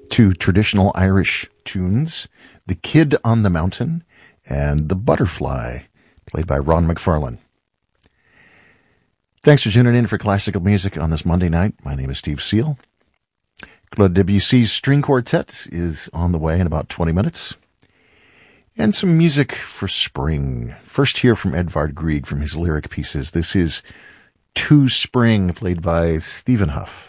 Two traditional Irish tunes, The Kid on the Mountain and The Butterfly, played by Ron McFarlane. Thanks for tuning in for classical music on this Monday night. My name is Steve Seal. Claude Debussy's String Quartet is on the way in about 20 minutes. And some music for spring. First here from Edvard Grieg from his lyric pieces. This is To Spring, played by Stephen Huff.